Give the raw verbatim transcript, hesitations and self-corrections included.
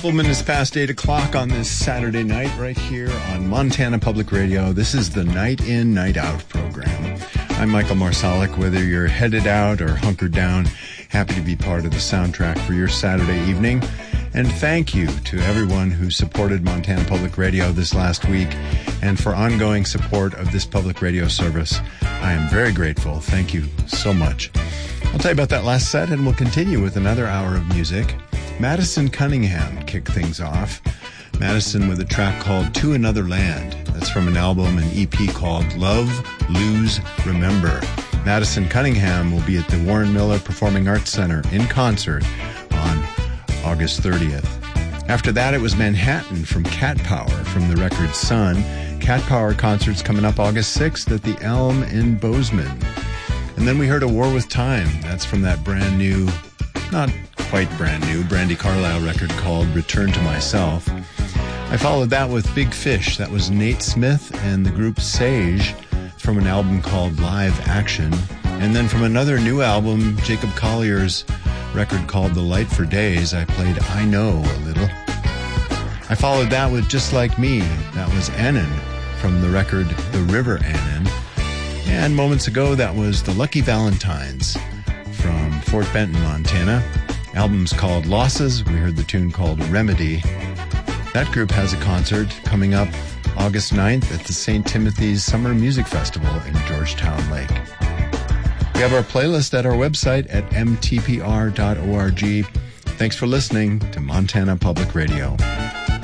couple minutes past eight o'clock on this Saturday night right here on Montana Public Radio. This is the Night In, Night Out program. I'm Michael Marsalic. Whether you're headed out or hunkered down, happy to be part of the soundtrack for your Saturday evening. And thank you to everyone who supported Montana Public Radio this last week and for ongoing support of this public radio service. I am very grateful. Thank you so much. I'll tell you about that last set, and we'll continue with another hour of music. Madison Cunningham kicked things off. Madison with a track called To Another Land. That's from an album, an E P called Love, Lose, Remember. Madison Cunningham will be at the Warren Miller Performing Arts Center in concert on August thirtieth. After that, it was Manhattan from Cat Power from the record Sun. Cat Power concert's coming up August sixth at the Elm in Bozeman. And then we heard A War with Time. That's from that brand new, not quite brand new, Brandi Carlile record called Return to Myself. I followed that with Big Fish. That was Nate Smith and the group Sage from an album called Live Action. And then from another new album, Jacob Collier's record called The Light for Days, I played I Know a Little. I followed that with Just Like Me. That was Annan from the record The River Annan. And moments ago, that was The Lucky Valentines from Fort Benton, Montana. Album's called Losses. We heard the tune called Remedy. That group has a concert coming up August ninth at the Saint Timothy's Summer Music Festival in Georgetown Lake. We have our playlist at our website at m t p r dot org. Thanks for listening to Montana Public Radio.